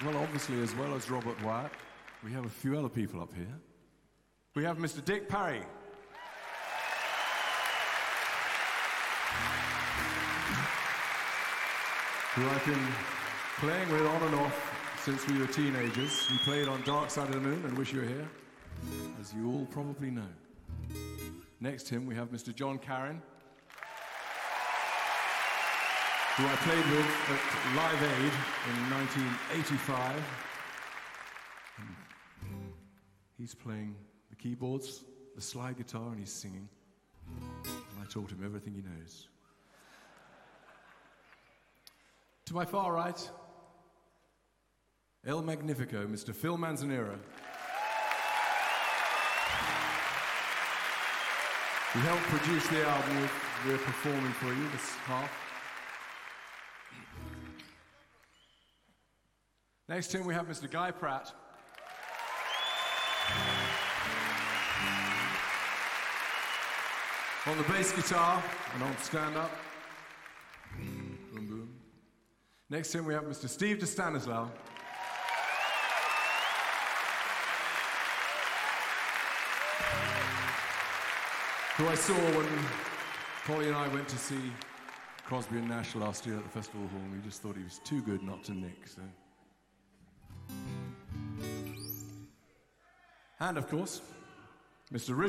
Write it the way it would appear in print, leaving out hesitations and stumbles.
Well, obviously, as well as Robert Wyatt, we have a few other people up here. We have Mr. Dick Parry. Who I've been playing with on and off since we were teenagers. He played on Dark Side of the Moon and Wish You Were Here, as you all probably know. Next to him, we have Mr. John Caron, who I played with at Live Aid in 1985. And he's playing the keyboards, the slide guitar, and he's singing. And I taught him everything he knows. To my far right, El Magnifico, Mr. Phil Manzanera. He helped produce the album we're performing for you this half. Next to him we have Mr. Guy Pratt. On the bass guitar and on stand-up. Boom, boom. Next to him we have Mr. Steve DeStanislaw. Who I saw when Polly and I went to see Crosby and Nash last year at the Festival Hall, and we just thought he was too good not to nick, so. And of course, Mr. Richard